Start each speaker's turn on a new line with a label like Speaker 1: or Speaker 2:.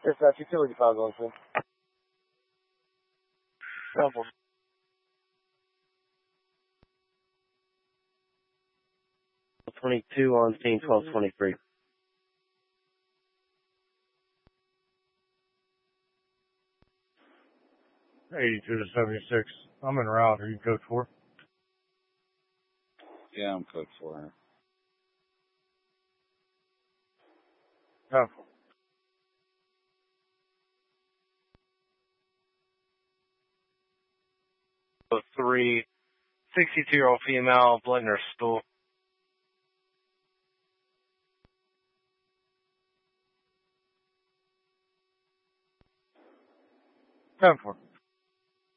Speaker 1: Dispatch, utility file going through.
Speaker 2: Double. 22 on scene 1223.
Speaker 3: 82 to 76. I'm en route. Are you code 4?
Speaker 4: Yeah, I'm code 4.
Speaker 3: Oh.
Speaker 2: So 3, 62-year-old female, blood in her stool.
Speaker 3: Code 4.